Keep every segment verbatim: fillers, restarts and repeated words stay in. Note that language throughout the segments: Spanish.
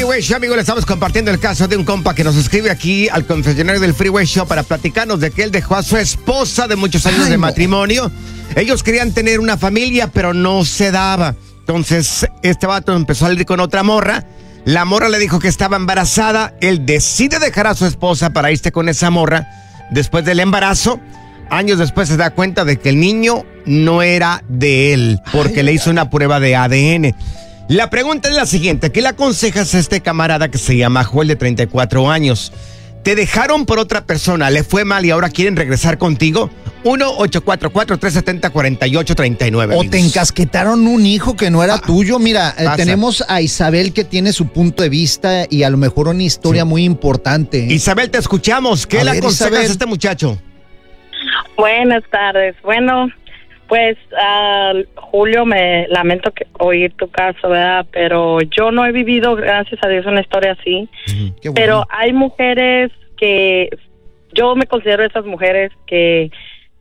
Freeway Show, amigos, le estamos compartiendo el caso de un compa que nos escribe aquí al confesionario del Freeway Show para platicarnos de que él dejó a su esposa de muchos años Ay, de no. matrimonio. Ellos querían tener una familia, pero no se daba. Entonces, este vato empezó a salir con otra morra. La morra le dijo que estaba embarazada. Él decide dejar a su esposa para irse con esa morra. Después del embarazo, años después se da cuenta de que el niño no era de él, porque Ay, le hizo una prueba de A D N. La pregunta es la siguiente: ¿qué le aconsejas a este camarada que se llama Joel, de treinta y cuatro años? ¿Te dejaron por otra persona, le fue mal y ahora quieren regresar contigo? uno ocho cuatro cuatro, tres siete cero, cuatro ocho tres nueve. O te encasquetaron un hijo que no era ah, tuyo. Mira, eh, tenemos a Isabel que tiene su punto de vista y a lo mejor una historia sí. muy importante. Isabel, te escuchamos. ¿Qué a le ver, aconsejas Isabel. a este muchacho? Buenas tardes. Bueno, pues uh, Julio, me lamento que oír tu caso, ¿verdad? Pero yo no he vivido, gracias a Dios, una historia así. Uh-huh. Qué bueno. Pero hay mujeres que, yo me considero esas mujeres que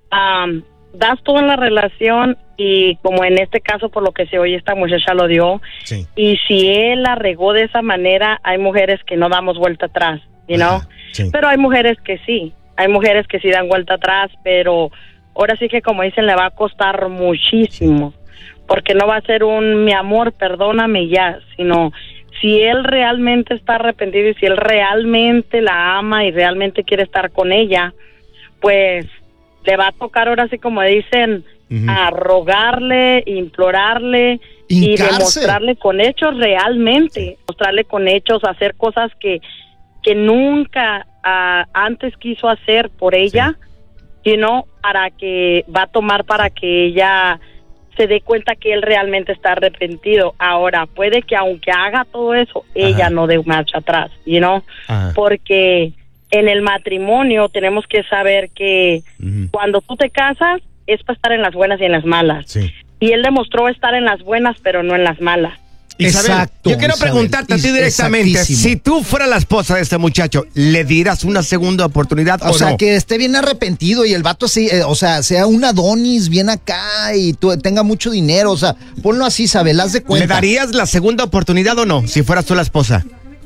um, das todo en la relación y como en este caso, por lo que se oye, esta muchacha lo dio. Sí. Y si él la regó de esa manera, hay mujeres que no damos vuelta atrás, you know? Uh-huh. Sí. Pero hay mujeres que sí, hay mujeres que sí dan vuelta atrás, pero ahora sí que, como dicen, le va a costar muchísimo, porque no va a ser un mi amor, perdóname ya, sino si él realmente está arrepentido y si él realmente la ama y realmente quiere estar con ella, pues le va a tocar, ahora sí como dicen, uh-huh. a rogarle, implorarle y demostrarle con hechos realmente, mostrarle con hechos, hacer cosas que, que nunca uh, antes quiso hacer por ella. Sí. You know, para que va a tomar para que ella se dé cuenta que él realmente está arrepentido. Ahora, puede que aunque haga todo eso, Ajá. ella no dé marcha atrás, you know, Ajá. porque en el matrimonio tenemos que saber que uh-huh. cuando tú te casas es para estar en las buenas y en las malas. Sí. Y él demostró estar en las buenas, pero no en las malas. Isabel, Exacto, yo quiero Isabel, preguntarte a ti directamente, si tú fueras la esposa de este muchacho, ¿le dieras una segunda oportunidad o, o sea, no? que esté bien arrepentido y el vato sí, eh, o sea, sea un Adonis bien acá y tú, tenga mucho dinero, o sea, ponlo así, Isabel, haz de cuenta. ¿Le darías la segunda oportunidad o no, si fueras tú la esposa?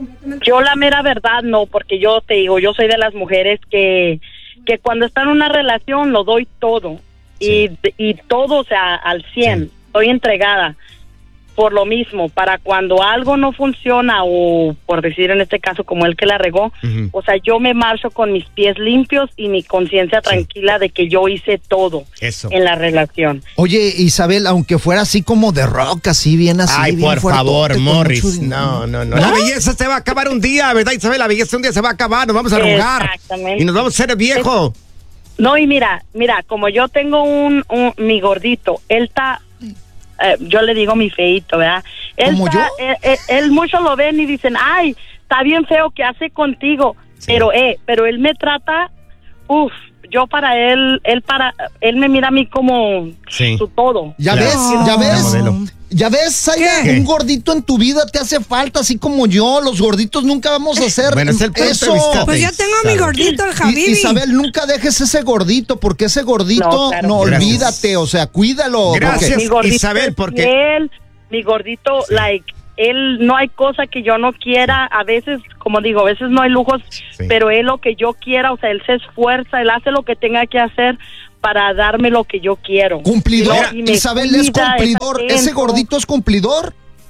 Yo la mera verdad no, porque yo te digo, yo soy de las mujeres que, que cuando está en una relación lo doy todo, sí. y, y todo, o sea, al cien, sí. estoy entregada. Por lo mismo, para cuando algo no funciona, o por decir en este caso como el que la regó, uh-huh. o sea, yo me marcho con mis pies limpios y mi conciencia sí. tranquila de que yo hice todo Eso. en la relación. Oye, Isabel, aunque fuera así como de rock, así bien así. Ay, bien por favor, Morris. No, no, no, no. La belleza se va a acabar un día, ¿verdad, Isabel? La belleza un día se va a acabar, nos vamos a arrugar. Exactamente. Y nos vamos a hacer viejo. Es, no, y mira, mira, como yo tengo un, un mi gordito, él está... Eh, yo le digo mi feito, ¿verdad? Él, ¿Como está, yo? Él, él, él muchos lo ven y dicen, ay, está bien feo que hace contigo, sí. pero eh, pero él me trata, uff, yo para él, él para, él me mira a mí como sí. su todo. ¿Ya ves? ¿Ya ves? ¿Ya ves, Zaida? Un gordito en tu vida te hace falta, así como yo. Los gorditos nunca vamos a hacer bueno, es el eso. Pues yo tengo a mi gordito, el Javibi. Isabel, nunca dejes ese gordito, porque ese gordito, no, claro. no olvídate, o sea, cuídalo. Gracias, mi gordito Isabel, porque... Él, mi gordito, sí. like, él, no hay cosa que yo no quiera. A veces, como digo, a veces no hay lujos, sí. pero él lo que yo quiera, o sea, él se esfuerza, él hace lo que tenga que hacer para darme lo que yo quiero. ¿Cumplidor? Isabel, ¿es cumplidor? ¿Ese gordito es cumplidor?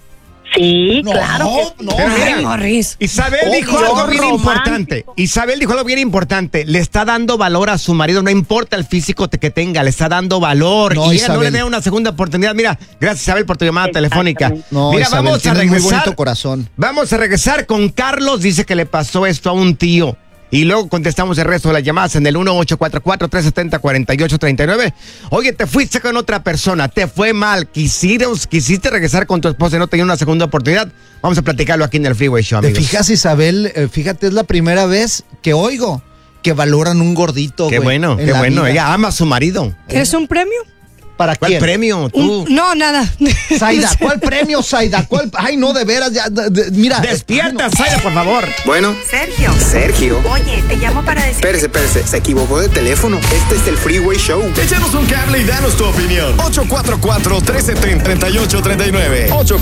Sí, no, claro que sí. No, Ay, Morris. Isabel oh, dijo algo bien romántico. importante. Isabel dijo algo bien importante. Le está dando valor a su marido, no importa el físico que tenga, le está dando valor. No, y ella Isabel. no le da una segunda oportunidad. Mira, gracias, Isabel, por tu llamada telefónica. No, Mira, Isabel, vamos a regresar. Muy bonito corazón. Vamos a regresar con Carlos. Dice que le pasó esto a un tío. Y luego contestamos el resto de las llamadas en el uno ocho cuatro cuatro, tres siete cero, cuatro ocho tres nueve. Oye, te fuiste con otra persona, te fue mal, quisiste, quisiste regresar con tu esposa y no tenías una segunda oportunidad. Vamos a platicarlo aquí en el Freeway Show, amigos. ¿Te fijas, Isabel? Eh, fíjate, es la primera vez que oigo que valoran un gordito. Qué güey, bueno, qué bueno. Vida. Ella ama a su marido. ¿Es un premio? ¿Para ¿Cuál quién? premio? ¿Tú? Un, no, nada. Zaida, ¿cuál premio, Zaida? ¿Cuál? Ay, no, de veras, ya, de, de, mira. Despierta, no. Zaida, por favor. Bueno. Sergio. Sergio. Oye, te llamo para decir... Espérese, espérese, se equivocó de teléfono. Este es el Freeway Show. Échanos un cable y danos tu opinión. ocho cuatro cuatro, tres siete cero, tres ocho tres nueve. ocho